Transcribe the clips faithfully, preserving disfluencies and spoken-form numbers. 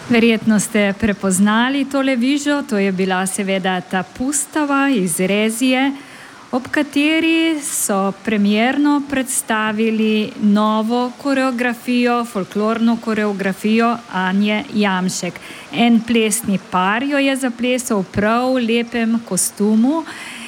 Verjetno ste prepoznali tole vižo, to je bila seveda ta pustava iz Rezije, ob kateri so premierno predstavili novo koreografijo, folklorno koreografijo Anje Jamšek. En plesni par jo je zaplesal v prav lepem kostumu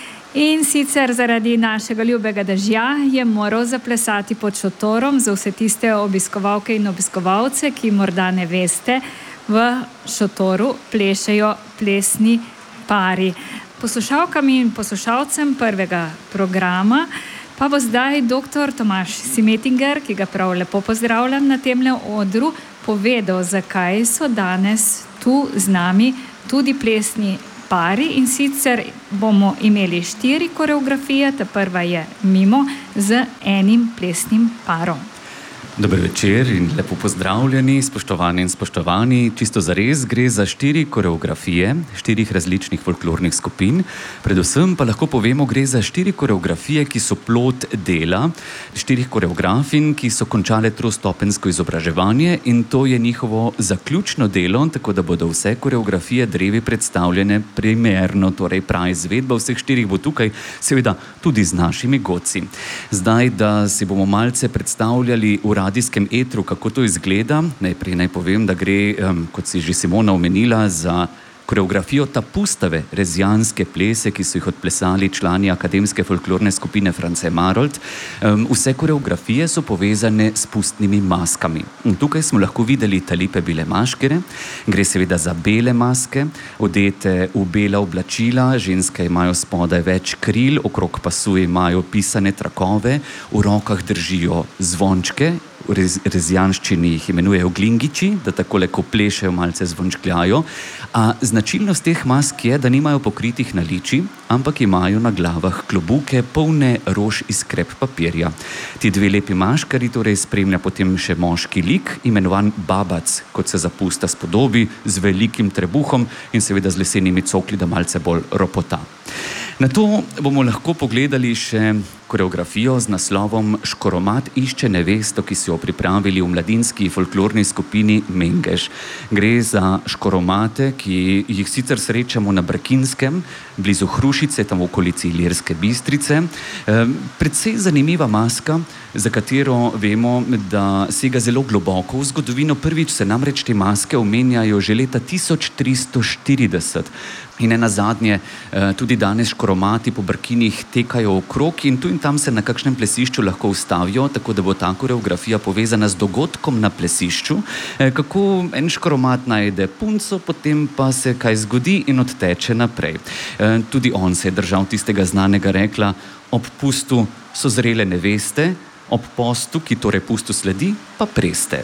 in sicer zaradi našega ljubega dežja je moral zaplesati pod šotorom. Za vse tiste obiskovalke in obiskovalce, ki morda ne veste, v šotoru plešejo plesni pari. Poslušalkam in poslušalcem prvega programa pa bo zdaj doktor Tomaž Simetinger, ki ga prav lepo pozdravljam na temle odru, povedal, zakaj so danes tu z nami tudi plesni pari, in sicer bomo imeli štiri koreografije, ta prva je Mimo z enim plesnim parom. Dober večer in lepo pozdravljeni, spoštovani in spoštovani. Čisto zares gre za štiri koreografije, štirih različnih folklornih skupin. Predvsem pa lahko povemo, gre za štiri koreografije, ki so plod dela štirih koreografin, ki so končale trostopenjsko izobraževanje, in to je njihovo zaključno delo, tako da bodo vse koreografije drevi predstavljene primerno, torej prav izvedba vseh štirih bo tukaj, seveda tudi z našimi godci. Zdaj, da si bomo malce predstavljali v radijskem etru, kako to izgleda. Najprej naj povem, da gre, kot si že Simona omenila, za koreografijo Tapustave, rezijanske plese, ki so jih odplesali člani akademske folklorne skupine France Marold. Vse koreografije so povezane s pustnimi maskami. Tukaj smo lahko videli talipe bile maškere. Gre seveda za bele maske, odete v bela oblačila, ženske imajo spodaj več kril, okrog pasu imajo pisane trakove, v rokah držijo zvončke, v rezijanščini jih imenujejo glingiči, da takole, ko plešejo, malce zvončkljajo. A značilnost teh mask je, da nimajo pokritih naličij, ampak imajo na glavah klobuke, polne rož iz krep papirja. Ti dve lepi maškari torej spremlja potem še moški lik, imenovan babac, kot se za pusta spodobi, z velikim trebuhom in seveda z lesenimi cokli, da malce bolj ropota. Na to bomo lahko pogledali še koreografijo z naslovom Škoromat išče nevesto, ki so jo pripravili v mladinski folklorni skupini Mengeš. Gre za škoromate, ki jih sicer srečamo na Brkinskem, blizu Hrušice, tam v okolici Ilirske Bistrice. Predvsej zanimiva maska, za katero vemo, da sega zelo globoko v zgodovino. Prvič se namreč te maske omenjajo že leta tisoč tristo štirideset. In ne nazadnje, tudi danes škoromati po Brkinih tekajo okrog in tu in tam se na kakšnem plesišču lahko ustavijo, tako da bo ta koreografija povezana z dogodkom na plesišču, kako en škoromat najde punco, potem pa se kaj zgodi in odteče naprej. Tudi on se je držal tistega znanega rekla: ob pustu so zrele neveste, ob postu, ki torej pustu sledi, pa preste.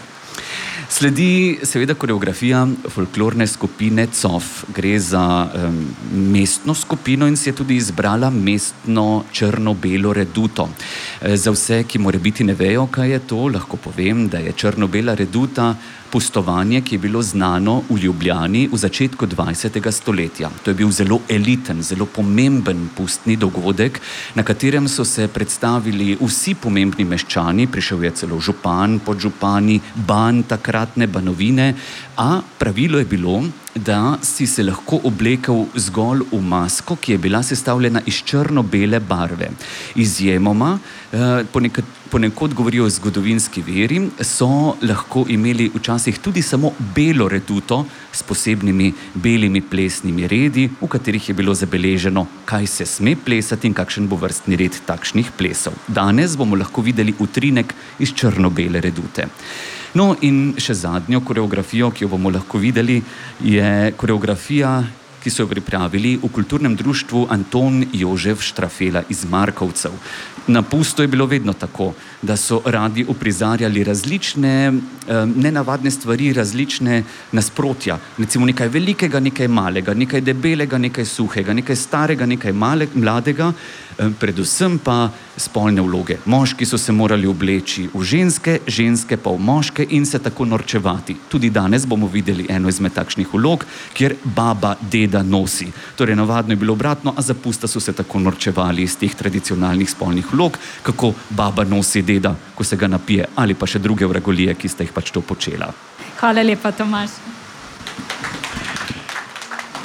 Sledi seveda koreografija folklorne skupine Cof. Gre za um, mestno skupino in si je tudi izbrala mestno črno-belo reduto. E, za vse, ki morebiti ne vejo, kaj je to, lahko povem, da je črno-bela reduta pustovanje, ki je bilo znano v Ljubljani v začetku dvajsetega stoletja. To je bil zelo eliten, zelo pomemben pustni dogodek, na katerem so se predstavili vsi pomembni meščani, prišel je celo župan, podžupani, ban takratne banovine, a pravilo je bilo, da si se lahko oblekel zgolj v masko, ki je bila sestavljena iz črno-bele barve. Izjemoma, ponekod, ponekod govorijo o zgodovinski veri, so lahko imeli včasih tudi samo belo reduto s posebnimi belimi plesnimi redi, v katerih je bilo zabeleženo, kaj se sme plesati in kakšen bo vrstni red takšnih plesov. Danes bomo lahko videli utrinek iz črno-bele redute. No in še zadnjo koreografijo, ki jo bomo lahko videli, je koreografija, ki so jo pripravili v kulturnem društvu Anton Jožef Štrafela iz Markovcev. Na pustu je bilo vedno tako, da so radi uprizarjali različne eh, nenavadne stvari, različne nasprotja. Recimo nekaj velikega, nekaj malega, nekaj debelega, nekaj suhega, nekaj starega, nekaj male, mladega, eh, predvsem pa spolne vloge. Moški so se morali obleči v ženske, ženske pa v moške in se tako norčevati. Tudi danes bomo videli eno izmed takšnih vlog, kjer baba deda nosi. Torej, navadno je bilo obratno, a za pusta so se tako norčevali iz teh tradicionalnih spolnih vlog, kako baba nosi deda, ko se ga napije, ali pa še druge vragolije, ki sta jih pač to počela. Hvala lepa, Tomaž.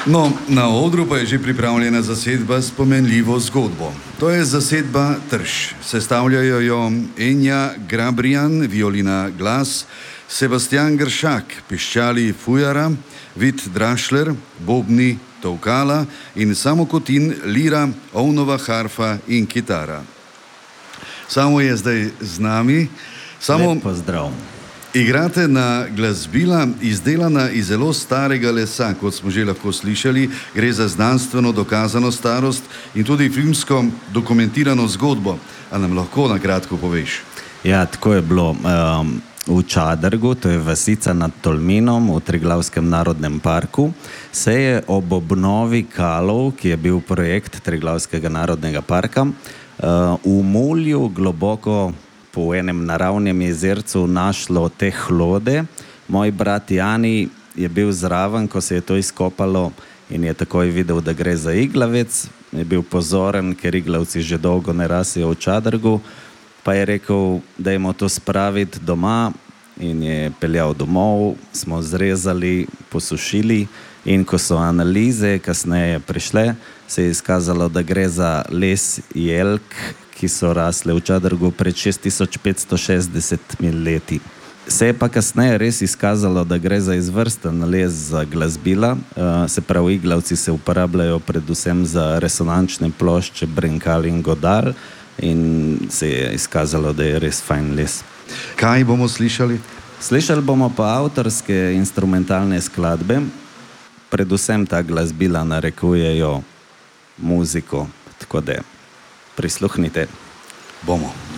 No, na odru pa je že pripravljena zasedba s pomenljivo zgodbo. To je zasedba Trš. Sestavljajo jo Enja Grabrijan, violina glas, Sebastian Gršak, piščali fujara, Vid Drašler, bobni tolkala in Samo Kotin, lira, ovnova harfa in kitara. Samo je zdaj z nami. Samo Lep pozdrav. Igrate na glasbila, izdelana iz zelo starega lesa, kot smo že lahko slišali. Gre za znanstveno dokazano starost in tudi filmsko dokumentirano zgodbo. A nam lahko na kratko poveš? Ja, tako je bilo. Um, v Čadrgu, to je vasica nad Tolminom v Triglavskem narodnem parku, se je ob obnovi kalov, ki je bil projekt Triglavskega narodnega parka, uh, v mulju globoko po enem naravnem jezercu našlo te hlode. Moj brat Jani je bil zraven, ko se je to izkopalo in je takoj videl, da gre za iglavec. Je bil pozoren, ker iglavci že dolgo ne rasijo v Čadrgu, pa je rekel, dajmo to spraviti doma in je peljal domov, smo zrezali, posušili in ko so analize kasneje prišle, se je izkazalo, da gre za les jelk, ki so rasle v Čadrgu pred šest tisoč petsto šestdesetimi leti. Se je pa kasneje res izkazalo, da gre za izvrsten les za glasbila, se pravi, iglavci se uporabljajo predvsem za resonančne plošče Brenkal in Godal in se je izkazalo, da je res fajn les. Kaj bomo slišali? Slišali bomo pa avtorske instrumentalne skladbe, predvsem ta glasbila narekujejo muziko, tako da prisluhnite. Bomo.